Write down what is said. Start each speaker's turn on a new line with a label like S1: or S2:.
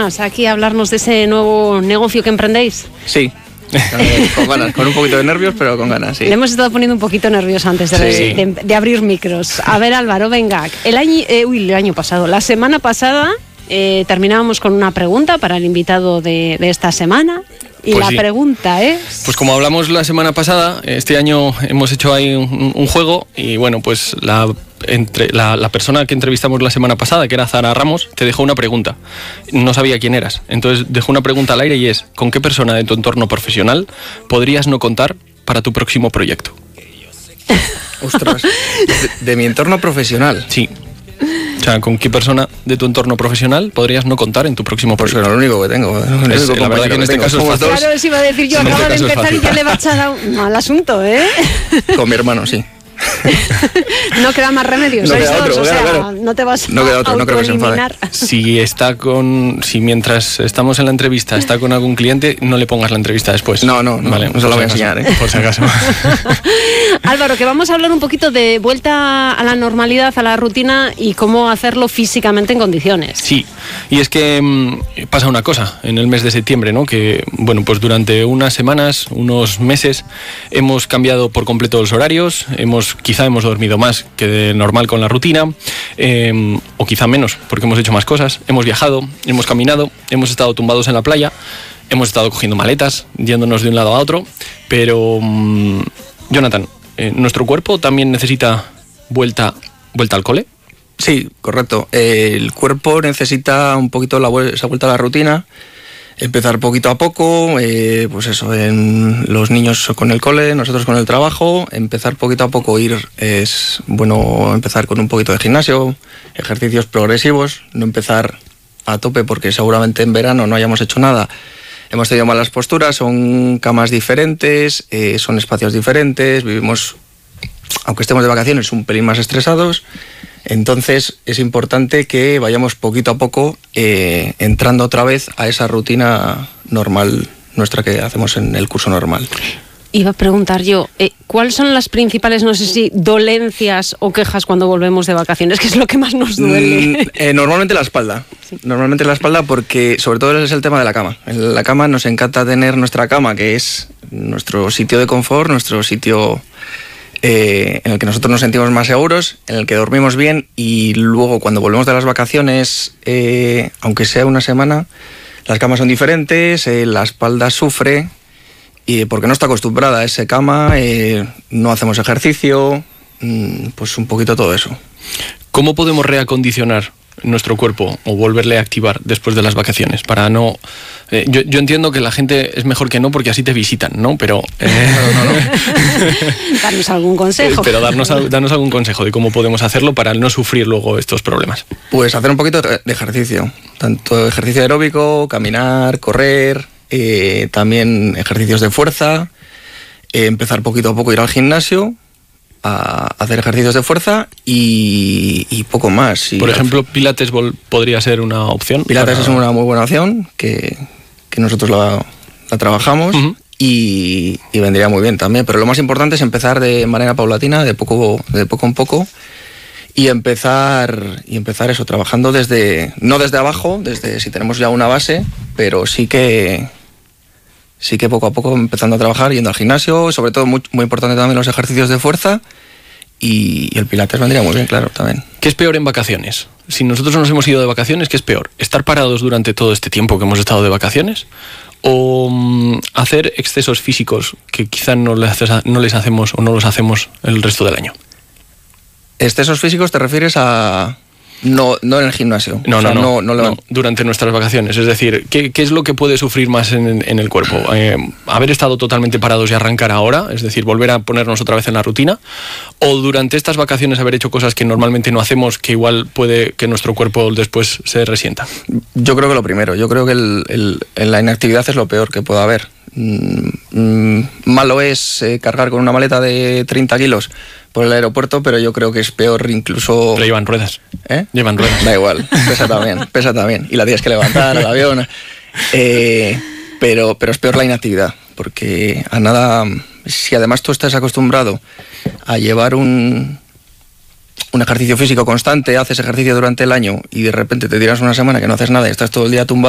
S1: ganas aquí a hablarnos de ese nuevo negocio que emprendéis.
S2: Sí. Con ganas, con un poquito de nervios, pero con ganas, sí.
S1: Le hemos estado poniendo un poquito nervioso antes de abrir micros. A ver, Álvaro, venga. El año pasado, la semana pasada, terminábamos con una pregunta para el invitado de esta semana. Y pues la pregunta es...
S3: Pues como hablamos la semana pasada, este año hemos hecho ahí un juego y bueno, pues la persona que entrevistamos la semana pasada, que era Zara Ramos, te dejó una pregunta. No sabía quién eras. Entonces dejó una pregunta al aire y es: ¿con qué persona de tu entorno profesional podrías no contar para tu próximo proyecto?
S2: Ostras, de mi entorno profesional.
S3: Sí. O sea, ¿con qué persona de tu entorno profesional podrías no contar en tu próximo proyecto?
S2: Pues lo único que tengo.
S3: La verdad que en este caso es fácil.
S1: Claro, eso iba a decir yo, acaba de empezar y ya le va a echar mal asunto, ¿eh?
S2: Con mi hermano, sí.
S1: No queda más remedio,
S2: no queda otro,
S1: claro. No te vas
S2: no queda otro, no creo que se enfade.
S3: Si mientras estamos en la entrevista está con algún cliente, no le pongas la entrevista después.
S2: No, vale, no se la voy a enseñar,
S3: por si acaso.
S1: Álvaro, que vamos a hablar un poquito de vuelta a la normalidad, a la rutina y cómo hacerlo físicamente en condiciones.
S3: Sí, y es que pasa una cosa en el mes de septiembre, ¿no? Que, bueno, pues durante unas semanas, unos meses, hemos cambiado por completo los horarios, quizá hemos dormido más que de normal con la rutina, o quizá menos, porque hemos hecho más cosas, hemos viajado, hemos caminado, hemos estado tumbados en la playa, hemos estado cogiendo maletas, yéndonos de un lado a otro, pero, Jonathan, ¿nuestro cuerpo también necesita vuelta al cole?
S2: Sí, correcto. El cuerpo necesita un poquito esa vuelta a la rutina. Empezar poquito a poco, pues eso, en los niños con el cole, nosotros con el trabajo, empezar poquito a poco, es bueno empezar con un poquito de gimnasio, ejercicios progresivos, no empezar a tope porque seguramente en verano no hayamos hecho nada. Hemos tenido malas posturas, son camas diferentes, son espacios diferentes, vivimos, aunque estemos de vacaciones, un pelín más estresados. Entonces es importante que vayamos poquito a poco entrando otra vez a esa rutina normal nuestra que hacemos en el curso normal.
S1: Iba a preguntar yo, ¿cuáles son las principales, no sé si, dolencias o quejas cuando volvemos de vacaciones? ¿Qué es lo que más nos duele?
S2: Normalmente la espalda. Sí. Normalmente la espalda porque sobre todo es el tema de la cama. En la cama nos encanta tener nuestra cama, que es nuestro sitio de confort, nuestro sitio... en el que nosotros nos sentimos más seguros, en el que dormimos bien y luego cuando volvemos de las vacaciones, aunque sea una semana, las camas son diferentes, la espalda sufre y porque no está acostumbrada a esa cama, no hacemos ejercicio, pues un poquito todo eso.
S3: ¿Cómo podemos reacondicionar nuestro cuerpo o volverle a activar después de las vacaciones para no... yo entiendo que la gente es mejor que no porque así te visitan, ¿no? Pero...
S1: Darnos algún consejo.
S3: Pero darnos algún consejo de cómo podemos hacerlo para no sufrir luego estos problemas.
S2: Pues hacer un poquito de ejercicio, tanto ejercicio aeróbico, caminar, correr, también ejercicios de fuerza, empezar poquito a poco a ir al gimnasio, a hacer ejercicios de fuerza y poco más.
S3: Por ejemplo, Pilates podría ser una opción.
S2: Pilates es una muy buena opción que nosotros la trabajamos. Uh-huh. y vendría muy bien también, pero lo más importante es empezar de manera paulatina, de poco en poco, y empezar eso, trabajando no desde abajo, si tenemos ya una base, pero sí que poco a poco empezando a trabajar, yendo al gimnasio, sobre todo muy, muy importante también los ejercicios de fuerza, y el Pilates vendría muy bien, claro, también.
S3: ¿Qué es peor en vacaciones? Si nosotros nos hemos ido de vacaciones, ¿qué es peor? ¿Estar parados durante todo este tiempo que hemos estado de vacaciones? ¿O hacer excesos físicos que quizá no les hacemos o no los hacemos el resto del año?
S2: ¿Excesos físicos te refieres a...? No en el gimnasio.
S3: No, durante nuestras vacaciones. Es decir, ¿qué es lo que puede sufrir más en el cuerpo? ¿Haber estado totalmente parados y arrancar ahora? Es decir, volver a ponernos otra vez en la rutina. ¿O durante estas vacaciones haber hecho cosas que normalmente no hacemos, que igual puede que nuestro cuerpo después se resienta?
S2: Yo creo que lo primero. Yo creo que la inactividad es lo peor que pueda haber. Malo es cargar con una maleta de 30 kilos por el aeropuerto, pero yo creo que es peor incluso...
S3: Pero llevan ruedas. Llevan ruedas.
S2: Da igual, pesa también. Y la tienes que levantar al avión. Pero es peor la inactividad, porque a nada... Si además tú estás acostumbrado a llevar un ejercicio físico constante, haces ejercicio durante el año y de repente te tiras una semana que no haces nada y estás todo el día tumbado,